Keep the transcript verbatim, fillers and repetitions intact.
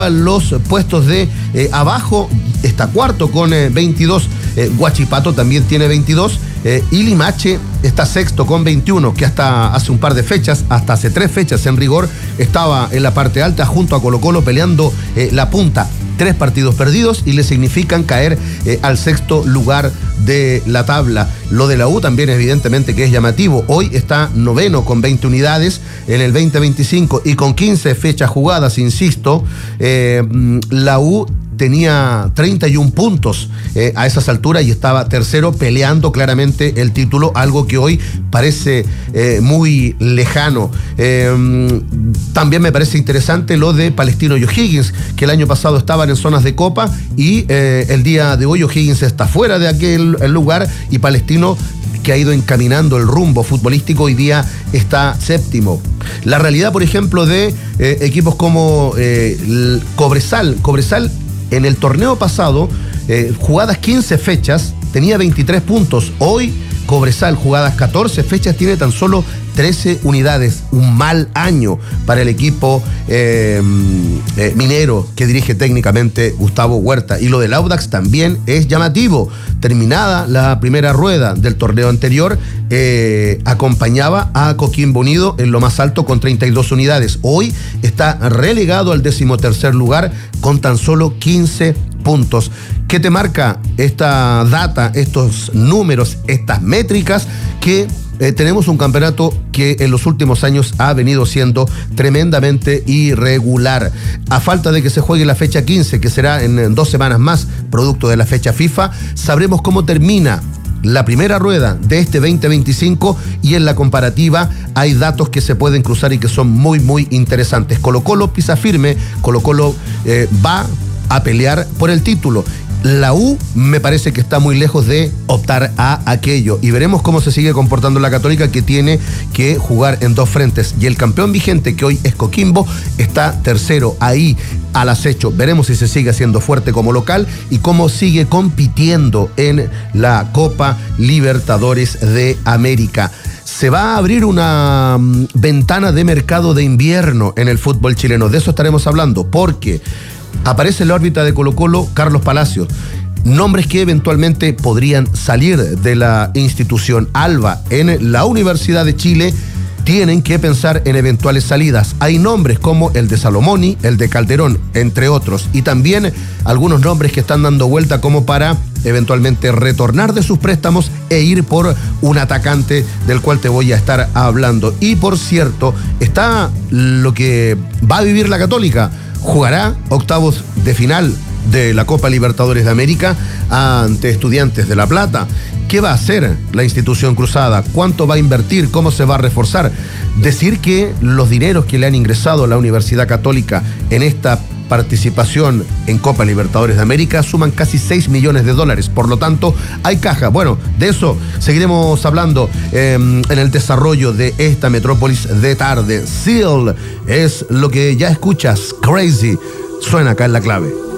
los puestos de eh, abajo, está cuarto con eh, veintidós, eh, Huachipato también tiene veintidós, eh, y Limache está sexto con veintiuno, que hasta hace un par de fechas, hasta hace tres fechas en rigor, estaba en la parte alta junto a Colo Colo peleando eh, la punta. Tres partidos perdidos y le significan caer eh, al sexto lugar de la tabla. Lo de la U también evidentemente que es llamativo. Hoy está noveno con veinte unidades en el veinte veinticinco y con quince fechas jugadas, insisto, eh, la U tenía treinta y un puntos eh, a esas alturas y estaba tercero peleando claramente el título, algo que hoy parece eh, muy lejano. Eh, también me parece interesante lo de Palestino y O'Higgins, que el año pasado estaban en zonas de copa y eh, el día de hoy O'Higgins está fuera de aquel lugar y Palestino, que ha ido encaminando el rumbo futbolístico, hoy día está séptimo. La realidad, por ejemplo, de eh, equipos como eh, Cobresal, Cobresal en el torneo pasado, eh, jugadas quince fechas, tenía veintitrés puntos. Hoy, Cobresal, jugadas catorce fechas, tiene tan solo trece unidades. Un mal año para el equipo eh, eh, minero que dirige técnicamente Gustavo Huerta. Y lo del Audax también es llamativo. Terminada la primera rueda del torneo anterior, eh, acompañaba a Coquimbo Unido en lo más alto con treinta y dos unidades. Hoy está relegado al decimotercer lugar con tan solo quince puntos. ¿Qué te marca esta data, estos números, estas métricas? Que eh, tenemos un campeonato que en los últimos años ha venido siendo tremendamente irregular. A falta de que se juegue la fecha quince, que será en, en dos semanas más, producto de la fecha FIFA, sabremos cómo termina la primera rueda de este veinte veinticinco y en la comparativa hay datos que se pueden cruzar y que son muy, muy interesantes. Colo Colo pisa firme, Colo Colo eh, va a pelear por el título. La U me parece que está muy lejos de optar a aquello y veremos cómo se sigue comportando la Católica, que tiene que jugar en dos frentes, y el campeón vigente, que hoy es Coquimbo, está tercero ahí al acecho. Veremos si se sigue haciendo fuerte como local y cómo sigue compitiendo en la Copa Libertadores de América. Se va a abrir una um, ventana de mercado de invierno en el fútbol chileno. De eso estaremos hablando, porque aparece en la órbita de Colo Colo Carlos Palacios. Nombres que eventualmente podrían salir de la institución Alba en la Universidad de Chile tienen que pensar en eventuales salidas. Hay nombres como el de Salomoni, el de Calderón, entre otros, y también algunos nombres que están dando vuelta como para eventualmente retornar de sus préstamos e ir por un atacante del cual te voy a estar hablando. Y por cierto, está lo que va a vivir la Católica. Jugará octavos de final de la Copa Libertadores de América ante Estudiantes de La Plata. ¿Qué va a hacer la institución cruzada? ¿Cuánto va a invertir? ¿Cómo se va a reforzar? Decir que los dineros que le han ingresado a la Universidad Católica en esta participación en Copa Libertadores de América suman casi seis millones de dólares. Por lo tanto, hay caja. Bueno, de eso seguiremos hablando eh, en el desarrollo de esta metrópolis de tarde. Seal es lo que ya escuchas. Crazy suena acá en La Clave.